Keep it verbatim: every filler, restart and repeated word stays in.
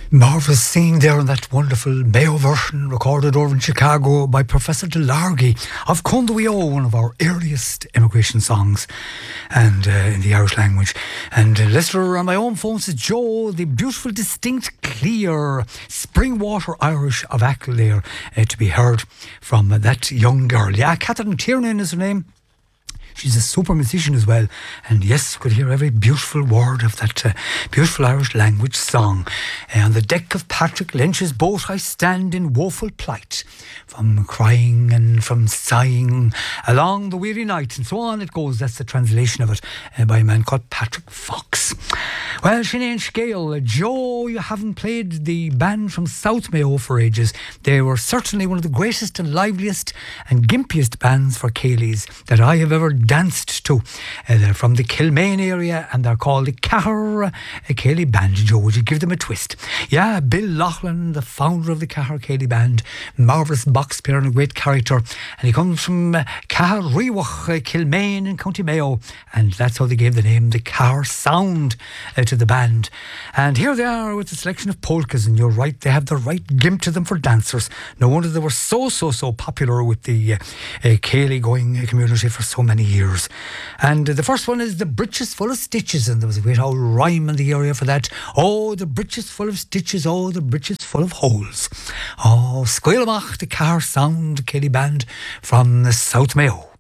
Marvelous singing there in that wonderful Mayo version recorded over in Chicago by Professor DeLargy of Conduio, one of our earliest immigration songs and uh, in the Irish language. And uh, listener on my own phone says, Joe, the beautiful, distinct, clear Springwater Irish of Achill there uh, to be heard from uh, that young girl. Yeah, Catherine Tiernan is her name. She's a super musician as well. And yes, you could hear every beautiful word of that uh, beautiful Irish language song. Uh, on the deck of Patrick Lynch's boat I stand in woeful plight, from crying and from sighing along the weary night, and so on it goes. That's the translation of it uh, by a man called Patrick Fox. Well, Sinead Scale, Joe, you haven't played the band from South Mayo for ages. They were certainly one of the greatest and liveliest and gimpiest bands for Cayleys that I have ever danced to. Uh, they're from the Kilmaine area and they're called the Cahir Cayley Band. Joe, would you give them a twist? Yeah, Bill Loughlin, the founder of the Cahir Cayley Band, marvellous box player and a great character, and he comes from uh, Cahir Riwach, uh, Kilmaine in County Mayo, and that's how they gave the name the Cahir Sound uh, to the band. And here they are with a selection of polkas, and you're right, they have the right gimp to them for dancers. No wonder they were so so so popular with the uh, uh, Cayley going community for so many years. Years. And uh, the first one is The Breeches Full of Stitches, and there was a great old rhyme in the area for that. Oh, the breeches full of stitches, oh, the breeches full of holes. Oh, Squealamach, the Cahir Sound, Cayley Band from the South Mayo.